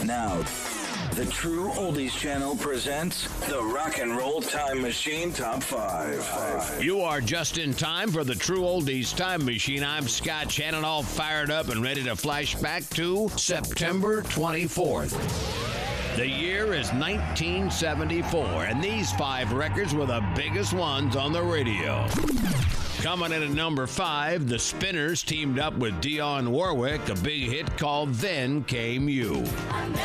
Now, the True Oldies channel presents the Rock and Roll Time Machine Top 5. You are just in time for the True Oldies Time Machine. I'm Scott Shannon, all fired up and ready to flash back to September 24th. The year is 1974, and these 5 records were the biggest ones on the radio. Coming in at number 5, the Spinners teamed up with Dionne Warwick, a big hit called Then Came You.